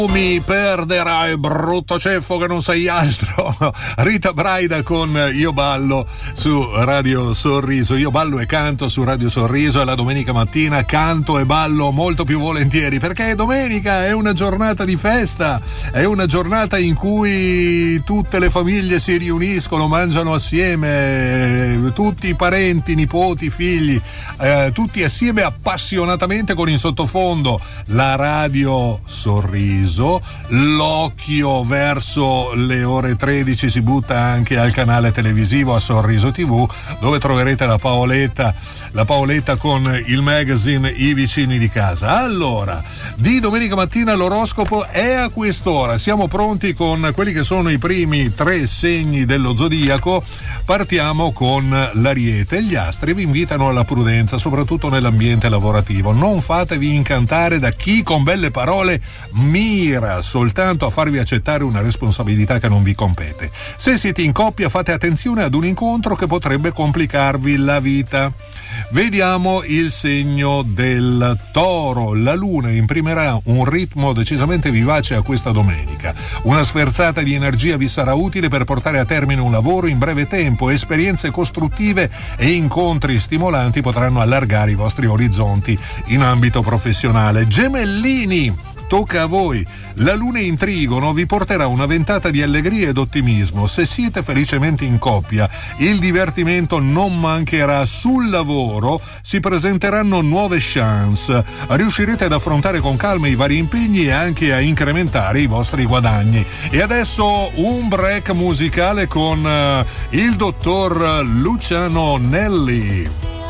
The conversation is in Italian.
Mi perderai, brutto ceffo che non sei altro. Rita Braida con Io ballo su Radio Sorriso. Io ballo e canto su Radio Sorriso, e la domenica mattina canto e ballo molto più volentieri, perché domenica è una giornata di festa, è una giornata in cui tutte le famiglie si riuniscono, mangiano assieme, tutti i parenti, nipoti, figli, tutti assieme appassionatamente, con in sottofondo la Radio Sorriso. L'occhio verso le ore 13 si butta anche al canale televisivo, a Sorriso TV, dove troverete la Paoletta con il magazine I vicini di casa. Allora, di domenica mattina l'oroscopo è a quest'ora. Siamo pronti con quelli che sono i primi 3 segni dello zodiaco. Partiamo con l'Ariete. Gli astri vi invitano alla prudenza, soprattutto nell'ambiente lavorativo. Non fatevi incantare da chi con belle parole mira soltanto a farvi accettare una responsabilità che non vi compete. Se siete in coppia, fate attenzione ad un incontro che potrebbe complicarvi la vita. Vediamo il segno del Toro. La Luna imprimerà un ritmo decisamente vivace a questa domenica. Una sferzata di energia vi sarà utile per portare a termine un lavoro in breve tempo. Esperienze costruttive e incontri stimolanti potranno allargare i vostri orizzonti in ambito professionale. Gemellini, tocca a voi. La Luna in Trigono vi porterà una ventata di allegria ed ottimismo. Se siete felicemente in coppia, il divertimento non mancherà. Sul lavoro si presenteranno nuove chance. Riuscirete ad affrontare con calma i vari impegni e anche a incrementare i vostri guadagni. E adesso un break musicale con il dottor Luciano Nelli.